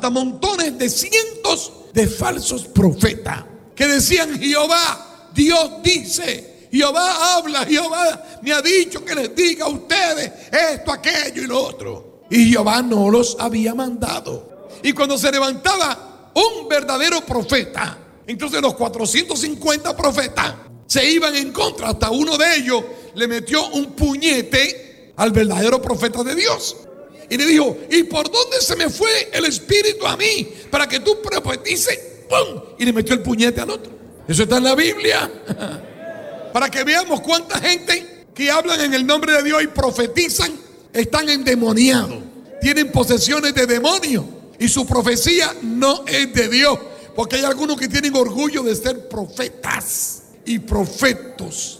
hasta montones de cientos de falsos profetas que decían: Jehová, Dios dice, Jehová habla, Jehová me ha dicho que les diga a ustedes esto, aquello y lo otro. Y Jehová no los había mandado. Y cuando se levantaba un verdadero profeta, entonces los 450 profetas se iban en contra. Hasta uno de ellos le metió un puñete al verdadero profeta de Dios y le dijo: ¿y por dónde se me fue el espíritu a mí para que tú profetices? ¡Pum! Y le metió el puñete al otro. Eso está en la Biblia. Para que veamos cuánta gente que hablan en el nombre de Dios y profetizan están endemoniados, tienen posesiones de demonios y su profecía no es de Dios. Porque hay algunos que tienen orgullo de ser profetas y profetas,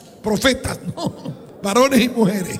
no, varones y mujeres.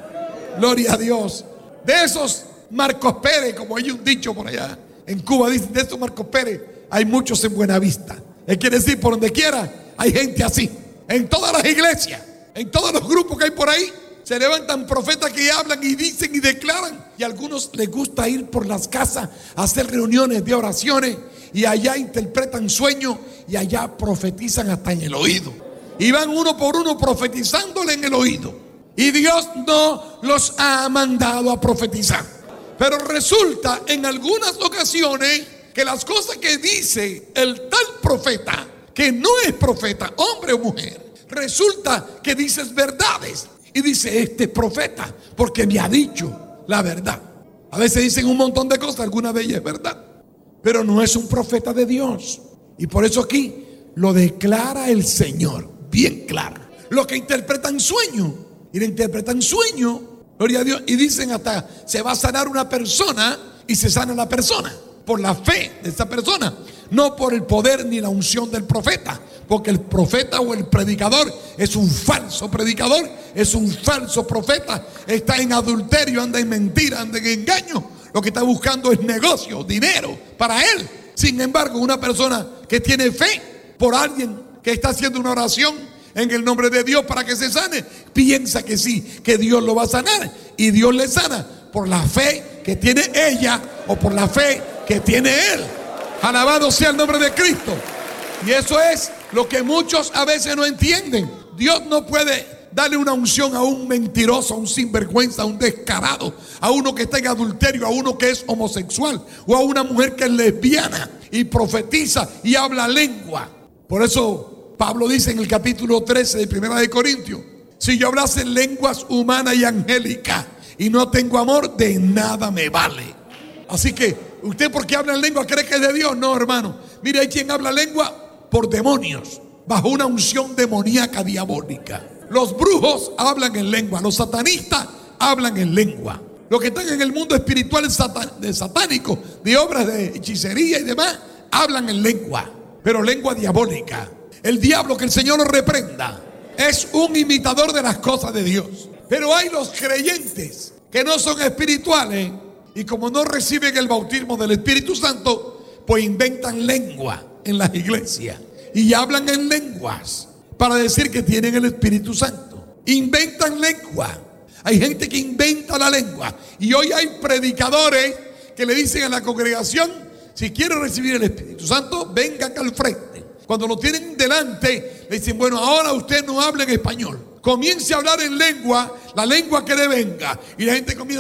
Gloria a Dios. De esos Marcos Pérez, como hay un dicho por allá en Cuba, dicen: de esos Marcos Pérez hay muchos en Buenavista. Quiere decir, por donde quiera hay gente así. En todas las iglesias, en todos los grupos que hay por ahí, se levantan profetas que hablan y dicen y declaran. Y a algunos les gusta ir por las casas a hacer reuniones de oraciones, y allá interpretan sueños y allá profetizan hasta en el oído. Y van uno por uno profetizándole en el oído. Y Dios no los ha mandado a profetizar. Pero resulta en algunas ocasiones que las cosas que dice el tal profeta, que no es profeta, hombre o mujer, resulta que dices verdades. Y dice: este es profeta porque me ha dicho la verdad. A veces dicen un montón de cosas, alguna de ellas es verdad, pero no es un profeta de Dios. Y por eso aquí lo declara el Señor bien claro. Los que interpretan sueños, y le interpretan sueños, gloria a Dios, y dicen hasta se va a sanar una persona, y se sana la persona por la fe de esa persona, no por el poder ni la unción del profeta. Porque el profeta o el predicador es un falso predicador, es un falso profeta, está en adulterio, anda en mentira, anda en engaño. Lo que está buscando es negocio, dinero para él. Sin embargo, una persona que tiene fe por alguien que está haciendo una oración en el nombre de Dios para que se sane, piensa que sí, que Dios lo va a sanar, y Dios le sana por la fe que tiene ella o por la fe que tiene él. Alabado sea el nombre de Cristo. Y eso es lo que muchos a veces no entienden. Dios no puede darle una unción a un mentiroso, a un sinvergüenza, a un descarado, a uno que está en adulterio, a uno que es homosexual, o a una mujer que es lesbiana y profetiza y habla lengua. Por eso Pablo dice en el capítulo 13 de 1 de Corintios: si yo hablase lenguas humanas y angélicas y no tengo amor, de nada me vale. Así que usted, porque habla en lengua, cree que es de Dios. No, hermano. Mire, hay quien habla lengua por demonios, bajo una unción demoníaca diabólica. Los brujos hablan en lengua, los satanistas hablan en lengua. Los que están en el mundo espiritual satánico, de obras de hechicería y demás, hablan en lengua, pero lengua diabólica. El diablo, que el Señor lo reprenda, es un imitador de las cosas de Dios. Pero hay los creyentes que no son espirituales, y como no reciben el bautismo del Espíritu Santo, pues inventan lengua en las iglesias y hablan en lenguas para decir que tienen el Espíritu Santo. Inventan lengua. Hay gente que inventa la lengua. Y hoy hay predicadores que le dicen a la congregación: si quiere recibir el Espíritu Santo, venga acá al frente. Cuando lo tienen delante, le dicen: bueno, ahora usted no habla en español, comience a hablar en lengua, la lengua que le venga. Y la gente comienza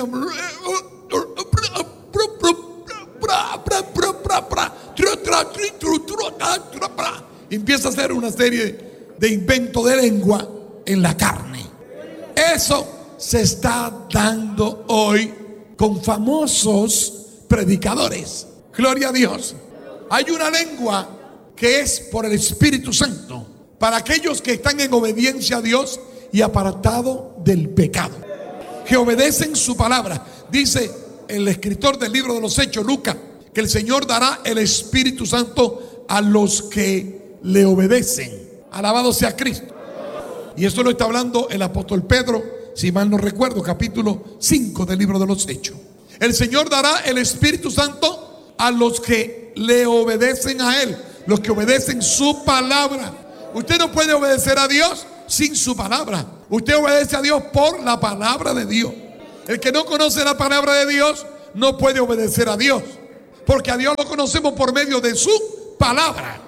empieza a hacer una serie de inventos de lengua en la carne. Eso se está dando hoy con famosos predicadores. Gloria a Dios. Hay una lengua que es por el Espíritu Santo para aquellos que están en obediencia a Dios y apartado del pecado, que obedecen su palabra. Dice el escritor del libro de los Hechos, Lucas, que el Señor dará el Espíritu Santo a los que le obedecen. Alabado sea Cristo. Y esto lo está hablando el apóstol Pedro, si mal no recuerdo, capítulo 5 del libro de los Hechos. El Señor dará el Espíritu Santo a los que le obedecen a Él, los que obedecen su palabra. Usted no puede obedecer a Dios sin su palabra. Usted obedece a Dios por la palabra de Dios. El que no conoce la palabra de Dios no puede obedecer a Dios. Porque a Dios lo conocemos por medio de su palabra.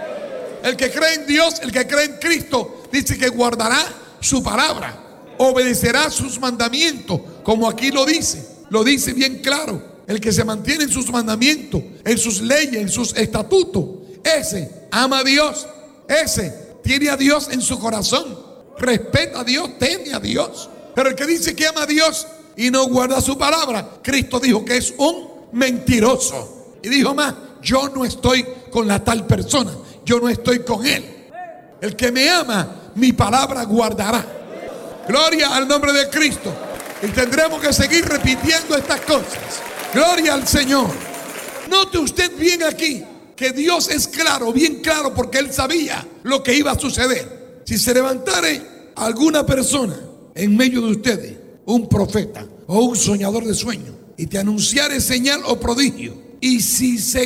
El que cree en Dios, el que cree en Cristo, dice que guardará su palabra, obedecerá sus mandamientos, como aquí lo dice bien claro. El que se mantiene en sus mandamientos, en sus leyes, en sus estatutos, ese ama a Dios, ese tiene a Dios en su corazón, respeta a Dios, teme a Dios. Pero el que dice que ama a Dios y no guarda su palabra, Cristo dijo que es un mentiroso. Y dijo más: yo no estoy con la tal persona, yo no estoy con él. El que me ama, mi palabra guardará. Gloria al nombre de Cristo. Y tendremos que seguir repitiendo estas cosas. Gloria al Señor. Note usted bien aquí que Dios es claro, bien claro, porque Él sabía lo que iba a suceder. Si se levantare alguna persona en medio de ustedes, un profeta o un soñador de sueños, y te anunciare señal o prodigio, y si se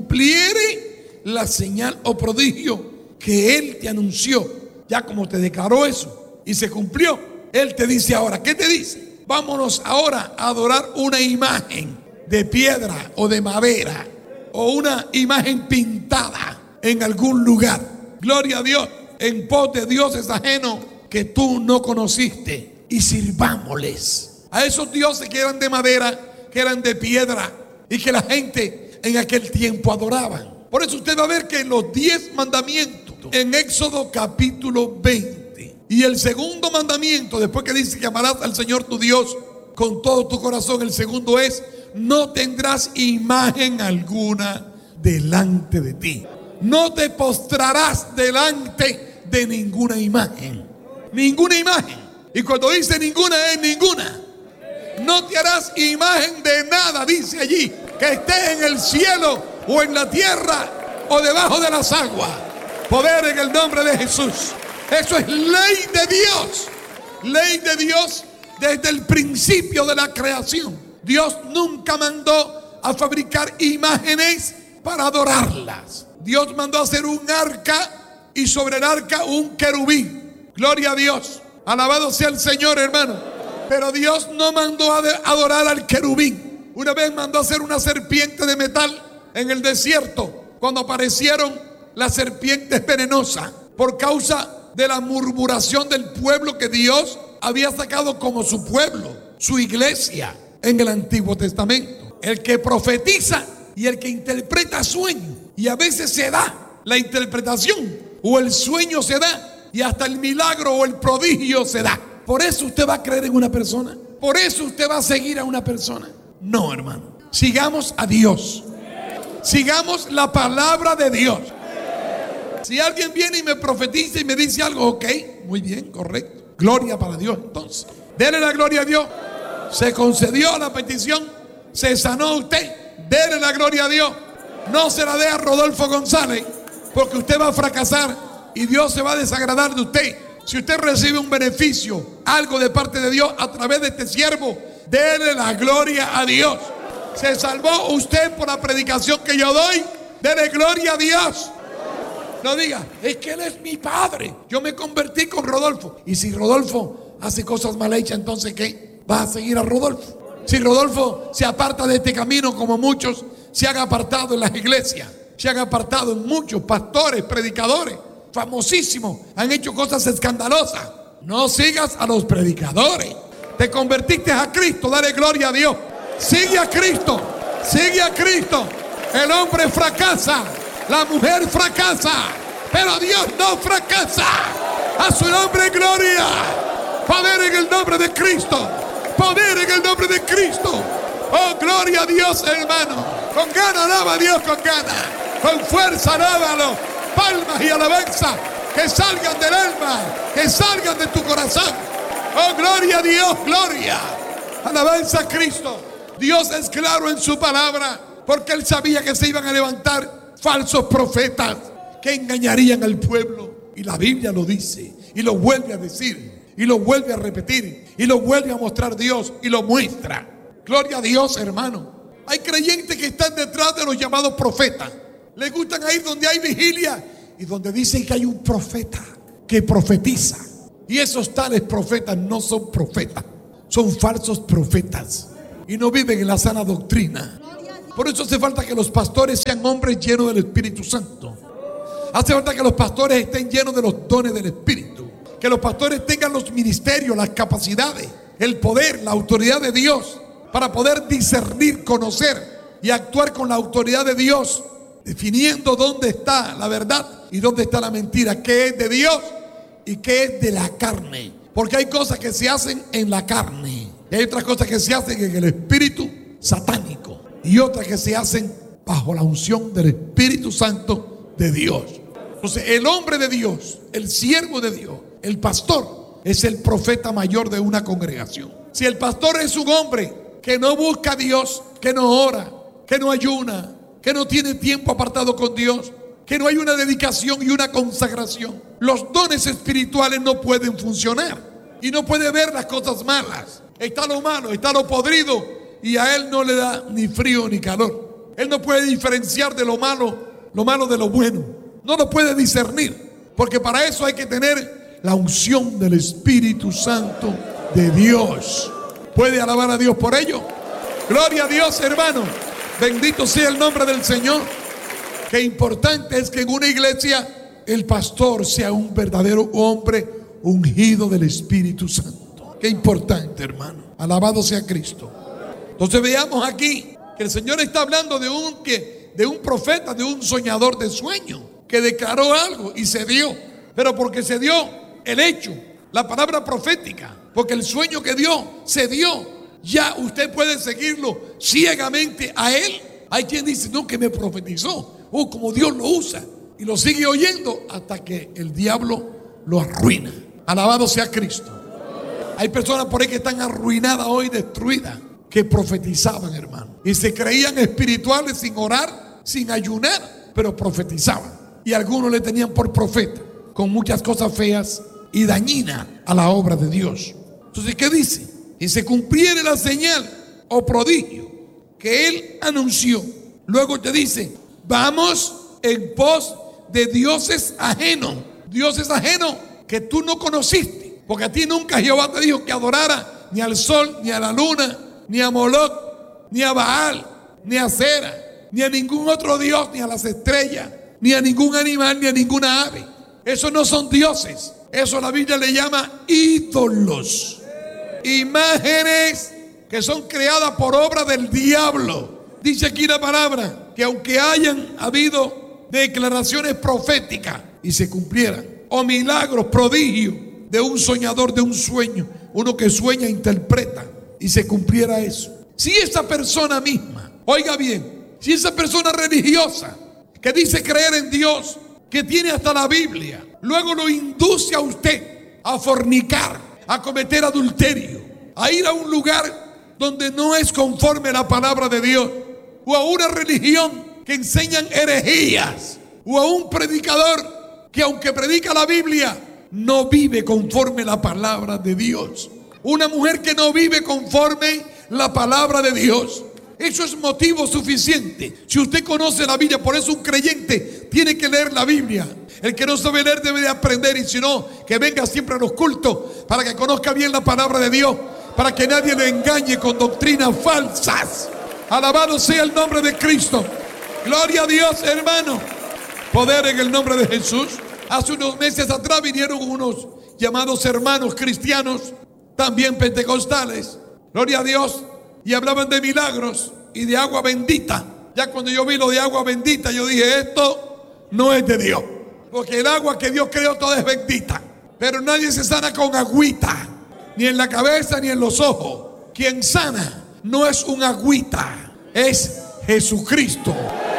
cumpliere la señal o prodigio que Él te anunció, ya como te declaró eso y se cumplió, Él te dice ahora, ¿qué te dice? Vámonos ahora a adorar una imagen de piedra o de madera, o una imagen pintada en algún lugar. Gloria a Dios, en pos de dioses ajenos que tú no conociste, y sirvámosles a esos dioses que eran de madera, que eran de piedra, y que la gente en aquel tiempo adoraban. Por eso usted va a ver que en los 10 mandamientos, en Éxodo capítulo 20, y el segundo mandamiento, después que dice que amarás al Señor tu Dios con todo tu corazón, el segundo es: no tendrás imagen alguna delante de ti. No te postrarás delante de ninguna imagen. Ninguna imagen. Y cuando dice ninguna, es ninguna. No te harás imagen de nada, dice allí, que esté en el cielo o en la tierra o debajo de las aguas. Poder en el nombre de Jesús. Eso es ley de Dios. Ley de Dios desde el principio de la creación. Dios nunca mandó a fabricar imágenes para adorarlas. Dios mandó a hacer un arca, y sobre el arca un querubín. Gloria a Dios. Alabado sea el Señor, hermano. Pero Dios no mandó a adorar al querubín. Una vez mandó a hacer una serpiente de metal en el desierto, cuando aparecieron las serpientes venenosas, por causa de la murmuración del pueblo que Dios había sacado como su pueblo, su iglesia, en el Antiguo Testamento. El que profetiza y el que interpreta sueños, y a veces se da la interpretación o el sueño se da, y hasta el milagro o el prodigio se da. Por eso usted va a creer en una persona, por eso usted va a seguir a una persona. No, hermano, sigamos a Dios, sigamos la palabra de Dios. Si alguien viene y me profetiza y me dice algo, ok, muy bien, correcto, gloria para Dios. Entonces, dele la gloria a Dios. Se concedió la petición, se sanó usted, dele la gloria a Dios. No se la dé a Rodolfo González, porque usted va a fracasar y Dios se va a desagradar de usted. Si usted recibe un beneficio, algo de parte de Dios a través de este siervo, dele la gloria a Dios. Se salvó usted por la predicación que yo doy, dele gloria a Dios. No diga, es que él es mi padre, yo me convertí con Rodolfo. Y si Rodolfo hace cosas mal hechas, entonces ¿qué? ¿Vas a seguir a Rodolfo? Si Rodolfo se aparta de este camino, como muchos se han apartado en las iglesias, se han apartado en muchos pastores, predicadores famosísimos, han hecho cosas escandalosas. No sigas a los predicadores. Te convertiste a Cristo, dale gloria a Dios. Sigue a Cristo, sigue a Cristo. El hombre fracasa, la mujer fracasa, pero Dios no fracasa. A su nombre gloria. Poder en el nombre de Cristo. Poder en el nombre de Cristo. Oh, gloria a Dios, hermano. Con ganas alaba a Dios, con ganas. Con fuerza alábalo. Palmas y alabanza que salgan del alma, que salgan de tu corazón. Oh, gloria a Dios, gloria. Alabanza a Cristo. Dios es claro en su palabra, porque Él sabía que se iban a levantar falsos profetas que engañarían al pueblo. Y la Biblia lo dice, y lo vuelve a decir, y lo vuelve a repetir, y lo vuelve a mostrar Dios, y lo muestra. Gloria a Dios, hermano. Hay creyentes que están detrás de los llamados profetas. Les gustan ir donde hay vigilia y donde dicen que hay un profeta que profetiza. Y esos tales profetas no son profetas, son falsos profetas y no viven en la sana doctrina. Por eso hace falta que los pastores sean hombres llenos del Espíritu Santo. Hace falta que los pastores estén llenos de los dones del Espíritu. Que los pastores tengan los ministerios, las capacidades, el poder, la autoridad de Dios, para poder discernir, conocer y actuar con la autoridad de Dios, definiendo dónde está la verdad y dónde está la mentira, qué es de Dios y qué es de la carne. Porque hay cosas que se hacen en la carne y hay otras cosas que se hacen en el espíritu satánico y otras que se hacen bajo la unción del Espíritu Santo de Dios. Entonces el hombre de Dios, el siervo de Dios, el pastor, es el profeta mayor de una congregación. Si el pastor es un hombre que no busca a Dios, que no ora, que no ayuna, que no tiene tiempo apartado con Dios, que no hay una dedicación y una consagración, los dones espirituales no pueden funcionar y no puede ver las cosas malas. Está lo malo, está lo podrido y a él no le da ni frío ni calor. Él no puede diferenciar de lo malo de lo bueno. No lo puede discernir, porque para eso hay que tener la unción del Espíritu Santo de Dios. ¿Puede alabar a Dios por ello? Gloria a Dios, hermano. Bendito sea el nombre del Señor. Qué importante es que en una iglesia el pastor sea un verdadero hombre ungido del Espíritu Santo. Qué importante, hermano. Alabado sea Cristo. Entonces veamos aquí que el Señor está hablando de un profeta, de un soñador de sueño, que declaró algo y se dio. Pero porque se dio el hecho, la palabra profética, porque el sueño que dio, se dio. Ya usted puede seguirlo ciegamente a él. Hay quien dice, no, que me profetizó. Como Dios lo usa. Y lo sigue oyendo hasta que el diablo lo arruina. Alabado sea Cristo. Hay personas por ahí que están arruinadas hoy, destruidas, que profetizaban, hermano. Y se creían espirituales sin orar, sin ayunar, pero profetizaban. Y algunos le tenían por profeta, con muchas cosas feas y dañinas a la obra de Dios. Entonces, ¿qué dice? Y se cumpliere la señal o prodigio que él anunció. Luego te dice, vamos en pos de dioses ajenos. Dioses ajenos que tú no conociste. Porque a ti nunca Jehová te dijo que adorara ni al sol, ni a la luna, ni a Moloc, ni a Baal, ni a Cera, ni a ningún otro dios, ni a las estrellas, ni a ningún animal, ni a ninguna ave. Esos no son dioses. Eso la Biblia le llama ídolos. Imágenes que son creadas por obra del diablo. Dice aquí la palabra que aunque hayan habido declaraciones proféticas y se cumplieran, o milagros, prodigios de un soñador de un sueño, uno que sueña, interpreta, y se cumpliera eso. Si esa persona misma, oiga bien, si esa persona religiosa que dice creer en Dios, que tiene hasta la Biblia, luego lo induce a usted a fornicar, a cometer adulterio, a ir a un lugar donde no es conforme a la palabra de Dios, o a una religión que enseñan herejías, o a un predicador que aunque predica la Biblia, no vive conforme a la palabra de Dios. Una mujer que no vive conforme la palabra de Dios. Eso es motivo suficiente. Si usted conoce la Biblia, por eso un creyente tiene que leer la Biblia. El que no sabe leer debe de aprender, y si no, que venga siempre a los cultos para que conozca bien la palabra de Dios, para que nadie le engañe con doctrinas falsas. Alabado sea el nombre de Cristo. Gloria a Dios, hermano. Poder en el nombre de Jesús. Hace unos meses atrás vinieron unos llamados hermanos cristianos, también pentecostales, gloria a Dios, y hablaban de milagros y de agua bendita. Ya cuando yo vi lo de agua bendita, yo dije, esto no es de Dios, porque el agua que Dios creó toda es bendita, pero nadie se sana con agüita, ni en la cabeza ni en los ojos. Quien sana no es un agüita, es Jesucristo,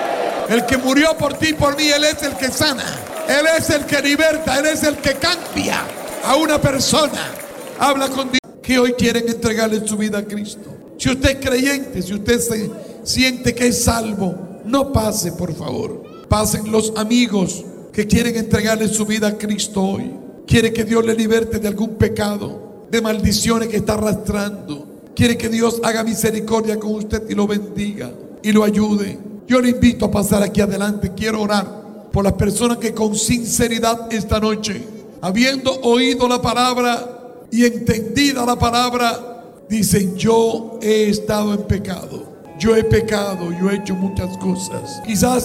el que murió por ti y por mí. Él es el que sana, Él es el que liberta, Él es el que cambia a una persona. Habla con Dios que hoy quieren entregarle su vida a Cristo. Si usted es creyente, si usted se siente que es salvo, no pase, por favor. Pasen los amigos que quieren entregarle su vida a Cristo hoy. Quiere que Dios le liberte de algún pecado, de maldiciones que está arrastrando. Quiere que Dios haga misericordia con usted y lo bendiga y lo ayude. Yo le invito a pasar aquí adelante. Quiero orar por las personas que con sinceridad esta noche, habiendo oído la palabra y entendida la palabra, dicen: yo he estado en pecado, yo he pecado, yo he hecho muchas cosas. Quizás